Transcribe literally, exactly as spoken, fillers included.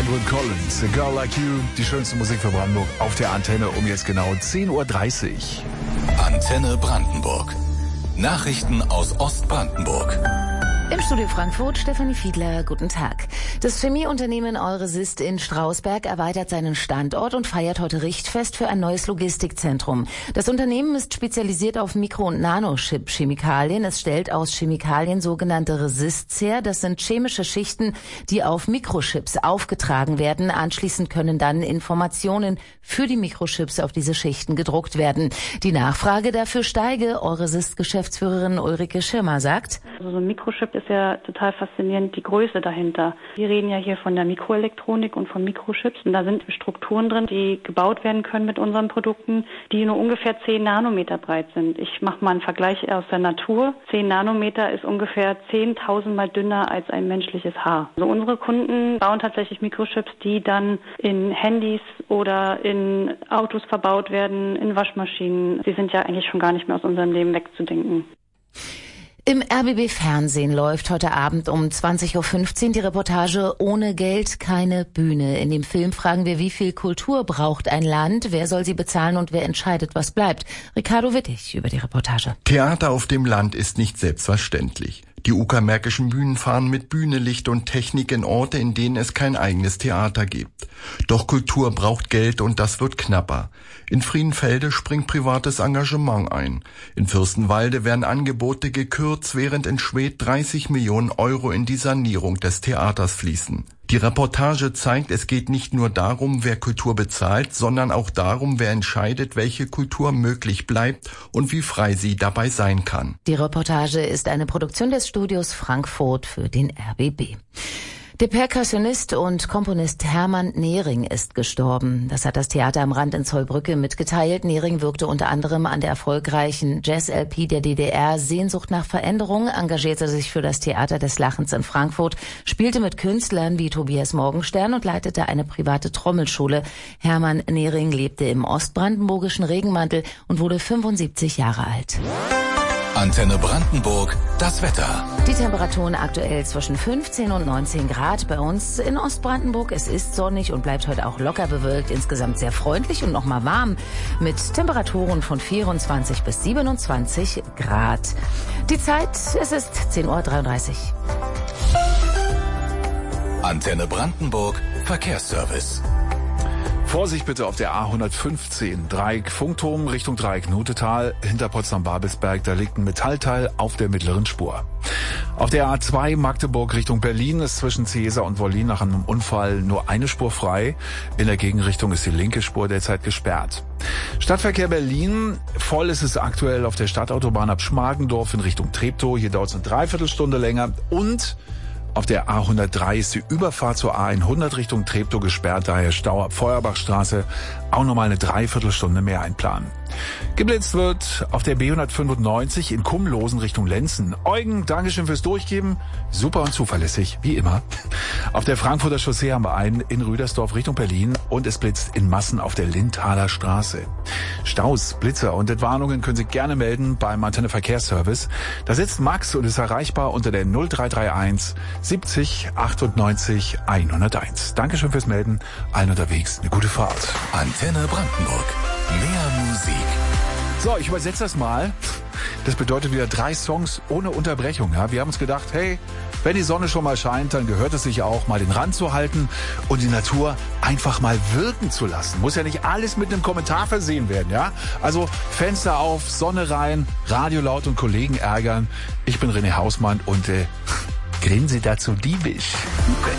Edward Collins, A Girl Like You, die schönste Musik für Brandenburg auf der Antenne um jetzt genau zehn Uhr dreißig. Antenne Brandenburg. Nachrichten aus Ostbrandenburg. Im Studio Frankfurt, Stefanie Fiedler, guten Tag. Das Chemieunternehmen Euresist in Strausberg erweitert seinen Standort und feiert heute Richtfest für ein neues Logistikzentrum. Das Unternehmen ist spezialisiert auf Mikro- und Nanochip-Chemikalien. Es stellt aus Chemikalien sogenannte Resists her. Das sind chemische Schichten, die auf Mikrochips aufgetragen werden. Anschließend können dann Informationen für die Mikrochips auf diese Schichten gedruckt werden. Die Nachfrage dafür steige. Euresist-Geschäftsführerin Ulrike Schirmer sagt: Also so ein Mikrochip ist ja total faszinierend, die Größe dahinter. Wir reden ja hier von der Mikroelektronik und von Mikrochips. Und da sind Strukturen drin, die gebaut werden können mit unseren Produkten, die nur ungefähr zehn Nanometer breit sind. Ich mache mal einen Vergleich aus der Natur. zehn Nanometer ist ungefähr zehntausend Mal dünner als ein menschliches Haar. Also unsere Kunden bauen tatsächlich Mikrochips, die dann in Handys oder in Autos verbaut werden, in Waschmaschinen. Sie sind ja eigentlich schon gar nicht mehr aus unserem Leben wegzudenken. Im R B B Fernsehen läuft heute Abend um zwanzig Uhr fünfzehn die Reportage Ohne Geld keine Bühne. In dem Film fragen wir, wie viel Kultur braucht ein Land, wer soll sie bezahlen und wer entscheidet, was bleibt. Ricardo Wittig über die Reportage. Theater auf dem Land ist nicht selbstverständlich. Die Uckermärkischen Bühnen fahren mit Bühne, Licht und Technik in Orte, in denen es kein eigenes Theater gibt. Doch Kultur braucht Geld und das wird knapper. In Friedenfelde springt privates Engagement ein. In Fürstenwalde werden Angebote gekürzt, während in Schwedt dreißig Millionen Euro in die Sanierung des Theaters fließen. Die Reportage zeigt, es geht nicht nur darum, wer Kultur bezahlt, sondern auch darum, wer entscheidet, welche Kultur möglich bleibt und wie frei sie dabei sein kann. Die Reportage ist eine Produktion des Studios Frankfurt für den R B B. Der Perkussionist und Komponist Hermann Nehring ist gestorben. Das hat das Theater am Rand in Zollbrücke mitgeteilt. Nehring wirkte unter anderem an der erfolgreichen Jazz-L P der D D R Sehnsucht nach Veränderung, engagierte sich für das Theater des Lachens in Frankfurt, spielte mit Künstlern wie Tobias Morgenstern und leitete eine private Trommelschule. Hermann Nehring lebte im ostbrandenburgischen Regenmantel und wurde fünfundsiebzig Jahre alt. Antenne Brandenburg, das Wetter. Die Temperaturen aktuell zwischen fünfzehn und neunzehn Grad bei uns in Ostbrandenburg. Es ist sonnig und bleibt heute auch locker bewölkt, insgesamt sehr freundlich und nochmal warm mit Temperaturen von vierundzwanzig bis siebenundzwanzig Grad. Die Zeit, es ist zehn Uhr dreiunddreißig. Antenne Brandenburg, Verkehrsservice. Vorsicht bitte auf der A hundertfünfzehn, Dreieck Funkturm Richtung Dreieck Nutetal, hinter Potsdam-Babelsberg, da liegt ein Metallteil auf der mittleren Spur. Auf der A zwei Magdeburg Richtung Berlin ist zwischen Ciesa und Wollin nach einem Unfall nur eine Spur frei. In der Gegenrichtung ist die linke Spur derzeit gesperrt. Stadtverkehr Berlin, voll ist es aktuell auf der Stadtautobahn ab Schmargendorf in Richtung Treptow, hier dauert es eine Dreiviertelstunde länger und auf der A hundertdrei ist die Überfahrt zur A hundert Richtung Treptow gesperrt, daher Stau ab Feuerbachstraße, auch nochmal eine Dreiviertelstunde mehr einplanen. Geblitzt wird auf der B hundertfünfundneunzig in Kumlosen Richtung Lenzen. Eugen, Dankeschön fürs Durchgeben. Super und zuverlässig, wie immer. Auf der Frankfurter Chaussee haben wir einen in Rüdersdorf Richtung Berlin und es blitzt in Massen auf der Lindtaler Straße. Staus, Blitzer und Entwarnungen können Sie gerne melden beim Antenne Verkehrsservice. Da sitzt Max und ist erreichbar unter der null drei drei eins siebzig achtundneunzig hunderteins. Dankeschön fürs Melden. Allen unterwegs eine gute Fahrt. Antenne Brandenburg. Mehr Musik. So, ich übersetze das mal. Das bedeutet wieder drei Songs ohne Unterbrechung. Ja, wir haben uns gedacht, hey, wenn die Sonne schon mal scheint, dann gehört es sich auch, mal den Rand zu halten und die Natur einfach mal wirken zu lassen. Muss ja nicht alles mit einem Kommentar versehen werden, ja? Also Fenster auf, Sonne rein, Radio laut und Kollegen ärgern. Ich bin René Hausmann und äh, grinse dazu diebisch.